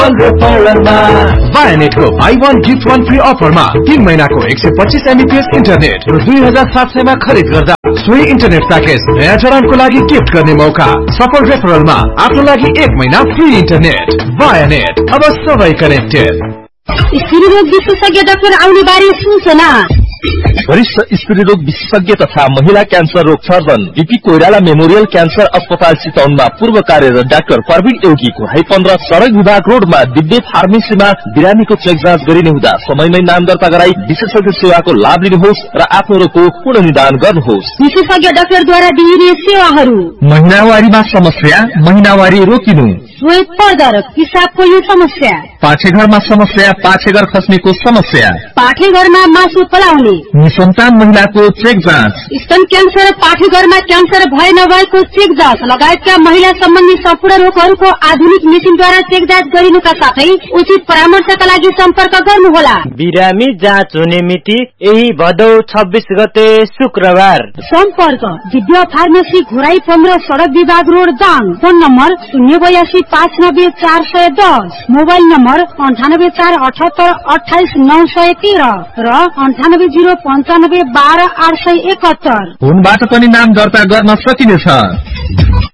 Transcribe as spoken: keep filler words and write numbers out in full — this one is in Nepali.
वायनेट को by one gift one free अफरमा तीन महीना को एक सौ पच्चीस एमबीपीएस इंटरनेट र दुई हजार सात सय में खरीद गर्दा सोही इंटरनेट पैकेज नयाँ जडानको लागि गिफ्ट गर्ने मौका। सफल रेफरलमा आफ्नो लागि एक महीना फ्री इंटरनेट। वायनेट, अब सबै कनेक्टेड। स्त्रीरोग विशेषज्ञ डाक्टर आउने बारे सूचना। वरिष्ठ स्त्री रोग विशेषज्ञ तथा महिला क्यान्सर रोग surgeon BP Koirala memorial cancer अस्पताल चितवनमा पूर्व कार्यरत डाक्टर प्रवीण एउगीको हाई पन्ध्र सड़क विभाग रोडमा दिव्य फार्मेसीमा बिरामीको चेक जाँच गरिने हुँदा समयमै नाम दर्ता गराई विशेषज्ञ सेवाको लाभ लिनुहोस् र आफ्नो रोगको पूर्ण निदान गर्नुहोस्। विशेषज्ञ डाक्टरद्वारा दिइने सेवाहरू: महिनावारीमा समस्या, महिनावारी रोकिनु, श्वेत पर्दर, पिसाबको यो समस्या, पाठेघरमा समस्या, पाठेघर खस्नेको समस्या, पाठेघरमा मासु पलाउने, निसन्तान महिलाको चेक जाँच, स्तन क्यान्सर, पाठेघरमा क्यान्सर भए नभएको चेक जाँच लगायतका महिला सम्बन्धी सम्पूर्ण रोगहरूको आधुनिक मेसिनद्वारा चेक जाँच गरिनुका साथै उचित परामर्शका लागि सम्पर्क गर्नुहोला। बिरामी जाँच हुने मिति यही भदौ छब्बीस गते शुक्रबार। सम्पर्क दिव्य फार्मेसी घोराई पन्ध्र सड़क विभाग रोड दाङ। फोन नम्बर शून्य बयासी पाँच नब्बे चार सय दस, मोबाइल नम्बर अन्ठानब्बे चार अठहत्तर अठाइस नौ सय तेह्र र अन्ठानब्बे जीरो पञ्चानब्बे बाह्र आठ सय एकहत्तर। फोनबाट पनि नाम दर्ता गर्न सकिनेछ।